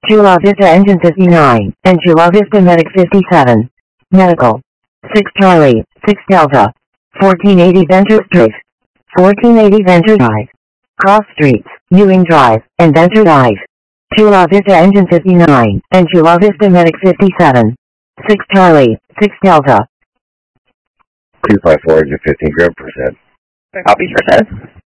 Chula Vista Engine 59, and Chula Vista Medic 57. Medical. 6 Charlie, 6 Delta. 1480 Venture Street. 1480 Venture Drive. Cross Streets, Ewing Drive, and Venture Drive. Chula Vista Engine 59, and Chula Vista Medic 57. 6 Charlie, 6 Delta. 254 engine 15 gram %. Copy, sure says.